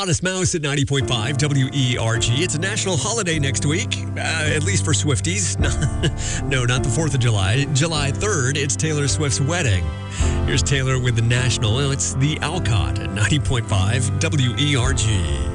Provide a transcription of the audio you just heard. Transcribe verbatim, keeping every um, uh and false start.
Modest Mouse at ninety point five W E R G. It's a national holiday next week, uh, at least for Swifties. No, not the fourth of July. July third, it's Taylor Swift's wedding. Here's Taylor with the national. It's the Alcott at ninety point five W E R G.